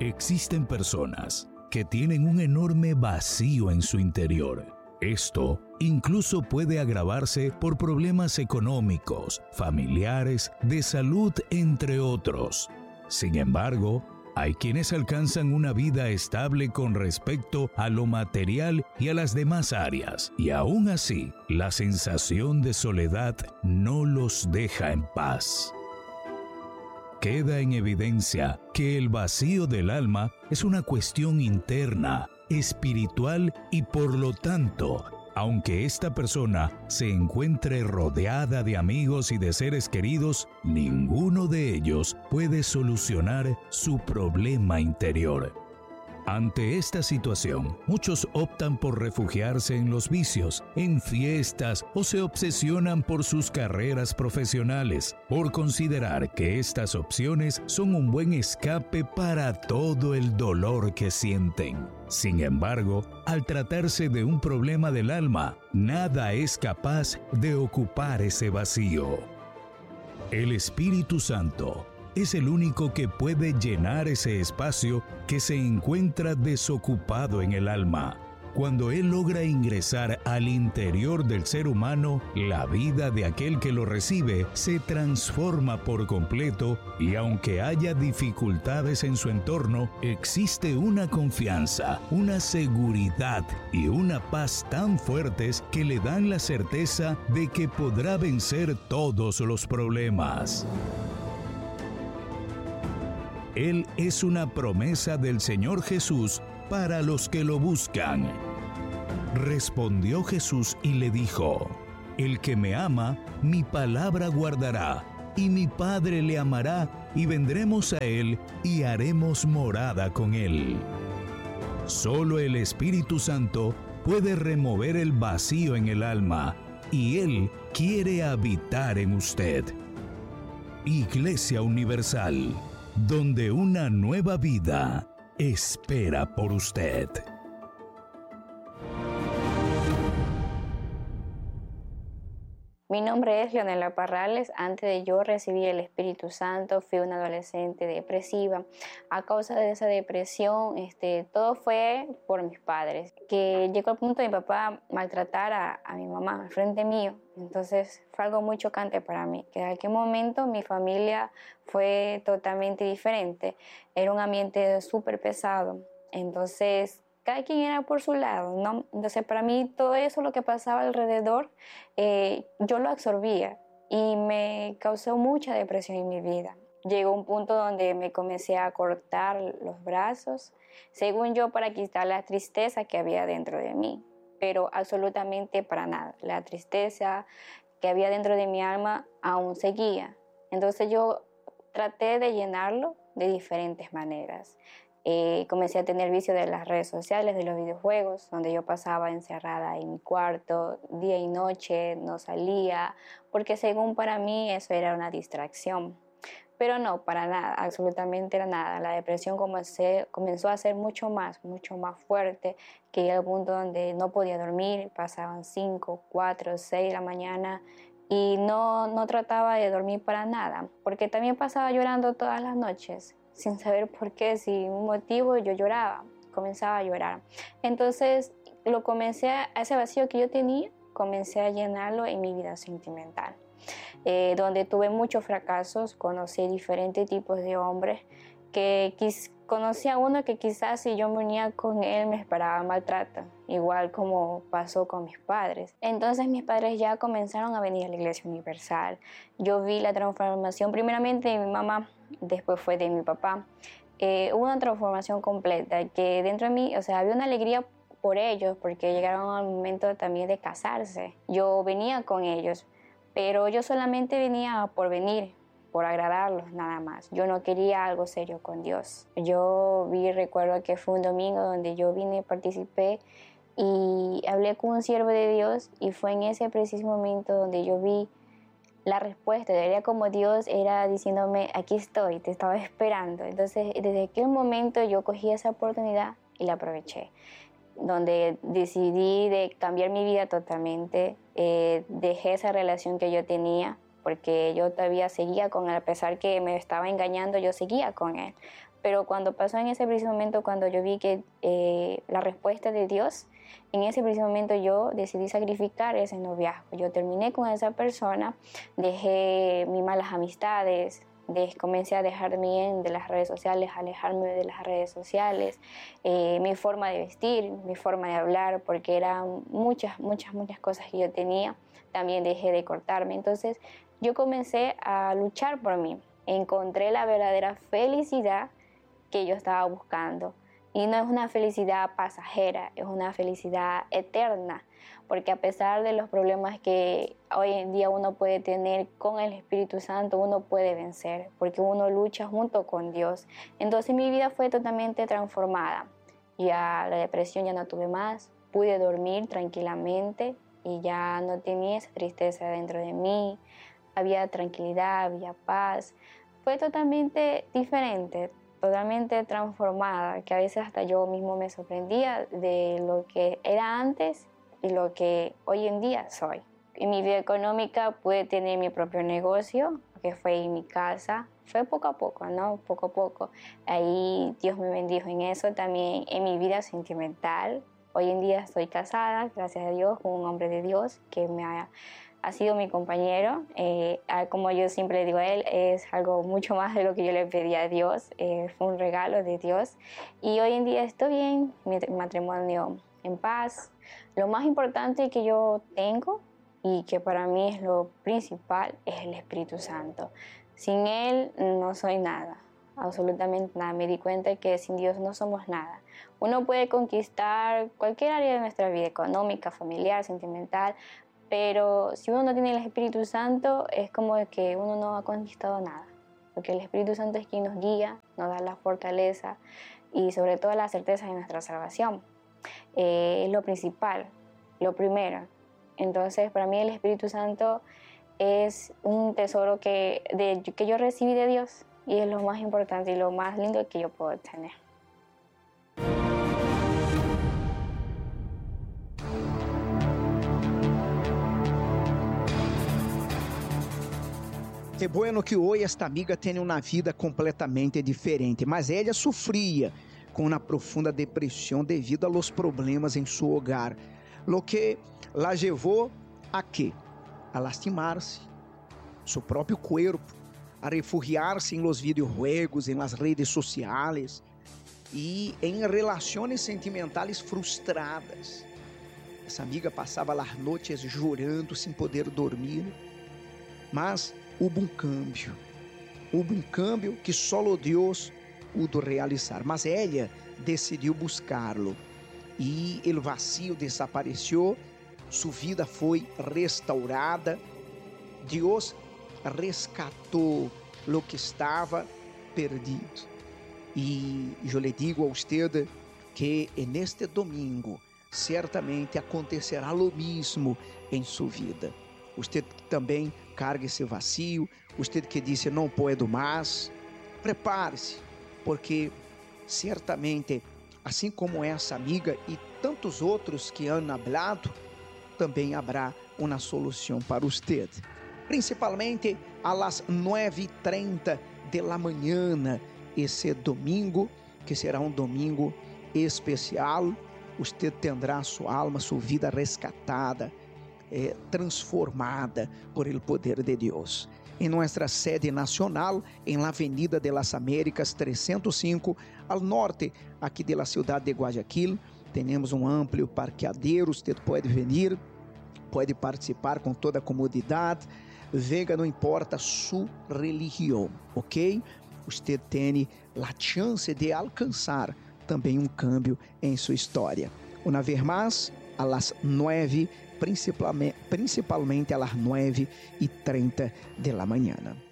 Existen personas que tienen un enorme vacío en su interior. Esto incluso puede agravarse por problemas económicos, familiares, de salud, entre otros. Sin embargo, hay quienes alcanzan una vida estable con respecto a lo material y a las demás áreas, y aún así, la sensación de soledad no los deja en paz. Queda en evidencia que el vacío del alma es una cuestión interna, espiritual y por lo tanto, aunque esta persona se encuentre rodeada de amigos y de seres queridos, ninguno de ellos puede solucionar su problema interior. Ante esta situación, muchos optan por refugiarse en los vicios, en fiestas o se obsesionan por sus carreras profesionales, por considerar que estas opciones son un buen escape para todo el dolor que sienten. Sin embargo, al tratarse de un problema del alma, nada es capaz de ocupar ese vacío. El Espíritu Santo es el único que puede llenar ese espacio que se encuentra desocupado en el alma. Cuando Él logra ingresar al interior del ser humano, la vida de aquel que lo recibe se transforma por completo y aunque haya dificultades en su entorno, existe una confianza, una seguridad y una paz tan fuertes que le dan la certeza de que podrá vencer todos los problemas. Él es una promesa del Señor Jesús para los que lo buscan. Respondió Jesús y le dijo: El que me ama, mi palabra guardará, y mi Padre le amará, y vendremos a él y haremos morada con él. Solo el Espíritu Santo puede remover el vacío en el alma, y Él quiere habitar en usted. Iglesia Universal, donde una nueva vida espera por usted. Mi nombre es Leonela Parrales. Antes de yo recibir el Espíritu Santo, fui una adolescente depresiva. A causa de esa depresión, todo fue por mis padres. Que llegó al punto de mi papá maltratar a mi mamá al frente mío. Entonces fue algo muy chocante para mí, que en aquel momento mi familia fue totalmente diferente. Era un ambiente súper pesado. Entonces cada quien era por su lado, ¿no? Entonces para mí todo eso, lo que pasaba alrededor, yo lo absorbía y me causó mucha depresión en mi vida. Llegó un punto donde me comencé a cortar los brazos, según yo, para quitar la tristeza que había dentro de mí, pero absolutamente para nada. La tristeza que había dentro de mi alma aún seguía. Entonces yo traté de llenarlo de diferentes maneras. Comencé a tener vicio de las redes sociales, de los videojuegos, donde yo pasaba encerrada en mi cuarto día y noche, no salía, porque según para mí eso era una distracción. Pero no, para nada, absolutamente nada. La depresión comenzó a ser mucho más fuerte, que llegué al punto donde no podía dormir, pasaban 5, 4, 6 de la mañana y no trataba de dormir para nada, porque también pasaba llorando todas las noches, sin saber por qué, sin un motivo yo lloraba, comenzaba a llorar. Entonces ese vacío que yo tenía, comencé a llenarlo en mi vida sentimental, donde tuve muchos fracasos. Conocí diferentes tipos de hombres, conocí a uno que quizás si yo me unía con él me esperaba maltrato, igual como pasó con mis padres. Entonces mis padres ya comenzaron a venir a la Iglesia Universal. Yo vi la transformación primeramente de mi mamá, después fue de mi papá. Hubo una transformación completa que dentro de mí, había una alegría por ellos, porque llegaron al momento también de casarse. Yo venía con ellos, pero yo solamente venía por venir, por agradarlos nada más. Yo no quería algo serio con Dios. Recuerdo que fue un domingo donde yo vine, participé y hablé con un siervo de Dios, y fue en ese preciso momento donde yo vi la respuesta. Era como Dios era diciéndome: aquí estoy, te estaba esperando. Entonces desde aquel momento yo cogí esa oportunidad y la aproveché, donde decidí de cambiar mi vida totalmente. Dejé esa relación que yo tenía porque yo todavía seguía con él, a pesar que me estaba engañando, yo seguía con él. Pero cuando pasó en ese preciso momento, cuando yo vi que la respuesta de Dios, en ese preciso momento yo decidí sacrificar ese noviazgo. Yo terminé con esa persona, dejé mis malas amistades, comencé a dejarme bien de las redes sociales, alejarme de las redes sociales, mi forma de vestir, mi forma de hablar, porque eran muchas cosas que yo tenía. También dejé de cortarme. Entonces yo comencé a luchar por mí. Encontré la verdadera felicidad que yo estaba buscando. Y no es una felicidad pasajera, es una felicidad eterna, porque a pesar de los problemas que hoy en día uno puede tener con el Espíritu Santo, uno puede vencer, porque uno lucha junto con Dios. Entonces mi vida fue totalmente transformada. Ya la depresión ya no tuve más, pude dormir tranquilamente y ya no tenía esa tristeza dentro de mí, había tranquilidad, había paz. Fue totalmente diferente, totalmente transformada, que a veces hasta yo mismo me sorprendía de lo que era antes y lo que hoy en día soy. En mi vida económica pude tener mi propio negocio, que fue en mi casa. Fue poco a poco, ¿no? Poco a poco. Ahí Dios me bendijo en eso. También en mi vida sentimental. Hoy en día estoy casada, gracias a Dios, con un hombre de Dios que ha sido mi compañero. Como yo siempre le digo a él, es algo mucho más de lo que yo le pedí a Dios. Fue un regalo de Dios. Y hoy en día estoy bien, mi matrimonio en paz. Lo más importante que yo tengo y que para mí es lo principal es el Espíritu Santo. Sin Él no soy nada, absolutamente nada. Me di cuenta que sin Dios no somos nada. Uno puede conquistar cualquier área de nuestra vida, económica, familiar, sentimental, pero si uno no tiene el Espíritu Santo, es como que uno no ha conquistado nada. Porque el Espíritu Santo es quien nos guía, nos da la fortaleza y sobre todo la certeza de nuestra salvación. Es lo principal, lo primero. Entonces, para mí el Espíritu Santo es un tesoro que yo recibí de Dios y es lo más importante y lo más lindo que yo puedo tener. É bueno que hoje esta amiga tenha uma vida completamente diferente, mas ela sofria com uma profunda depressão devido aos problemas em seu hogar, lo que la levou a quê? A lastimar-se, seu próprio corpo, a refugiar-se em los videojuegos, em las redes sociais e em relações sentimentales frustradas. Essa amiga passava as noites chorando sem poder dormir, mas houve um câmbio que só Deus pudo realizar, mas ela decidiu buscá-lo e o vazio desapareceu, sua vida foi restaurada, Deus rescatou o que estava perdido. E eu lhe digo a você que neste domingo certamente acontecerá o mesmo em sua vida. Você também carga esse vazio, você que disse não pode mais, prepare-se, porque certamente, assim como essa amiga e tantos outros que han hablado, também haverá uma solução para você. Principalmente a las 9:30 da manhã, esse domingo, que será um domingo especial, você terá sua alma, sua vida rescatada, transformada por el poder de Deus. Em nossa sede nacional, em la Avenida de las Américas 305, ao norte aqui da cidade de Guayaquil, temos um amplo parqueadero, você pode vir, pode participar com toda a comodidade, venga, não importa sua religião, ok? Você tem a chance de alcançar também um câmbio em sua história. Uma vez mais, a las 9, principalmente a las 9:30 da manhã.